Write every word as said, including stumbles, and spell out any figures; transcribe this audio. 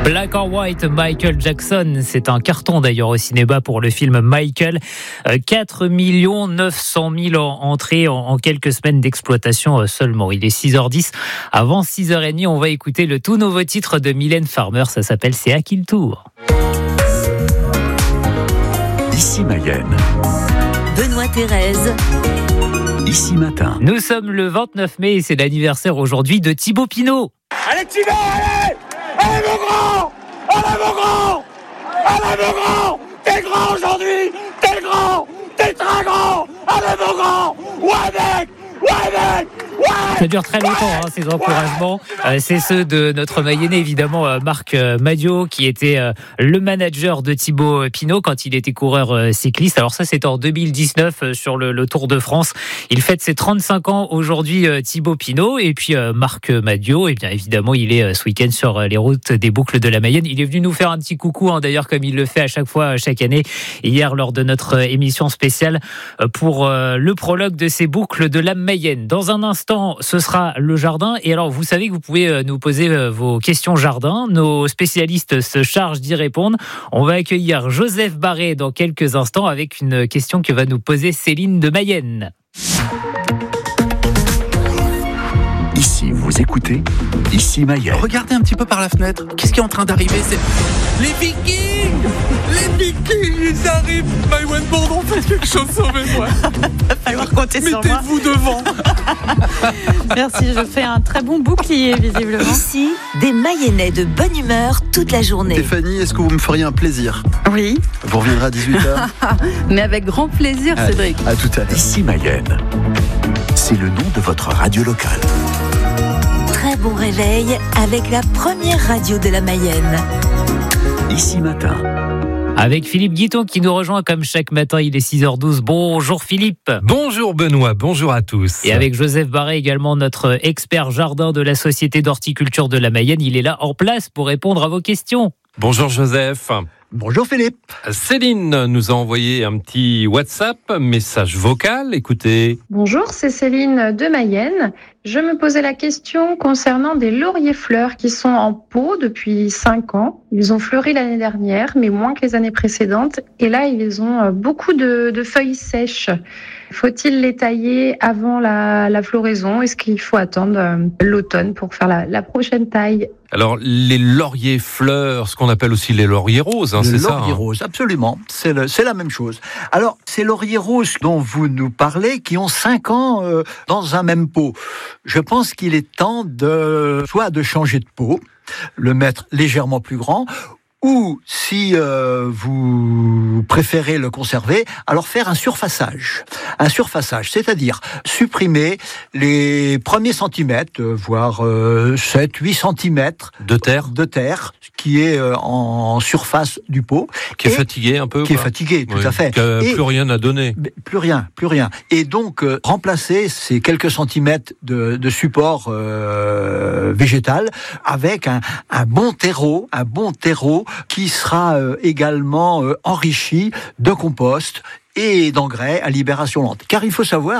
Black or White, Michael Jackson, c'est un carton d'ailleurs au cinéma pour le film Michael. quatre millions neuf cent mille entrées en quelques semaines d'exploitation seulement. Il est six heures dix. Avant six heures trente, on va écouter le tout nouveau titre de Mylène Farmer. Ça s'appelle C'est à qui le tour. Ici Mayenne. Benoît Thérèse. Ici Matin. Nous sommes le vingt-neuf mai et c'est l'anniversaire aujourd'hui de Thibaut Pinot. Allez Thibaut, allez! Allez mon grand! Allez mon grand! Allez mon grand! T'es grand aujourd'hui! T'es grand! T'es très grand! Allez mon grand! Ouais mec! Ouais mec! Ouais! Ça dure très longtemps, hein, ces encouragements. Euh, c'est ceux de notre Mayennais, évidemment, euh, Marc euh, Madiot, qui était euh, le manager de Thibaut Pinot quand il était coureur euh, cycliste. Alors ça, c'était en deux mille dix-neuf euh, sur le, le Tour de France. Il fête ses trente-cinq ans aujourd'hui, euh, Thibaut Pinot. Et puis euh, Marc Madiot, et bien évidemment, il est euh, ce week-end sur euh, les routes des boucles de la Mayenne. Il est venu nous faire un petit coucou, hein, d'ailleurs, comme il le fait à chaque fois, euh, chaque année. Hier, lors de notre euh, émission spéciale euh, pour euh, le prologue de ces boucles de la Mayenne. Dans un instant, ce sera le jardin. Et alors, vous savez que vous pouvez nous poser vos questions jardin. Nos spécialistes se chargent d'y répondre. On va accueillir Joseph Barré dans quelques instants avec une question que va nous poser Céline de Mayenne. Ici, vous écoutez Ici Mayenne. Regardez un petit peu par la fenêtre. Qu'est-ce qui est en train d'arriver? C'est les Vikings. Les Vikings, ils arrivent. Maïwen Bourdon, faites quelque chose, sauvez-moi. Va falloir compter sur moi. Mettez-vous devant. Merci, je fais un très bon bouclier, visiblement. Ici, des Mayennais de bonne humeur toute la journée. Stéphanie, est-ce que vous me feriez un plaisir? Oui. Vous reviendrez à dix-huit heures. Mais avec grand plaisir, Allez, Cédric. à tout à l'heure. Ici Mayenne. C'est le nom de votre radio locale. Très bon réveil avec la première radio de la Mayenne. Ici Matin. Avec Philippe Guiton qui nous rejoint comme chaque matin, il est six heures douze. Bonjour Philippe. Bonjour Benoît, bonjour à tous. Et avec Joseph Barré également, notre expert jardin de la Société d'horticulture de la Mayenne, il est là en place pour répondre à vos questions. Bonjour Joseph. Bonjour Philippe. Céline nous a envoyé un petit WhatsApp, message vocal, écoutez. Bonjour, c'est Céline de Mayenne. Je me posais la question concernant des lauriers fleurs qui sont en pot depuis cinq ans. Ils ont fleuri l'année dernière, mais moins que les années précédentes. Et là, ils ont beaucoup de, de feuilles sèches. Faut-il les tailler avant la, la floraison? Est-ce qu'il faut attendre euh, l'automne pour faire la, la prochaine taille? Alors, les lauriers fleurs, ce qu'on appelle aussi les lauriers roses, hein, Le c'est ça? laurier hein rose, absolument. C'est, le, c'est la même chose. Alors, ces lauriers roses dont vous nous parlez, qui ont cinq ans euh, dans un même pot, je pense qu'il est temps de soit de changer de pot, le mettre légèrement plus grand, ou si euh, vous préférez le conserver, alors faire un surfaçage. Un surfaçage, c'est-à-dire supprimer les premiers centimètres, voire euh, sept à huit centimètres de terre, de terre qui est euh, en surface du pot. qui est et, fatigué un peu. Qui quoi. est fatigué, tout oui, à fait. Qui n'a Et, plus rien à donner. plus rien, plus rien. Et donc, euh, remplacer ces quelques centimètres de, de support euh, végétal avec un, un bon terreau, un bon terreau qui sera euh, également euh, enrichi de compost et d'engrais à libération lente. Car il faut savoir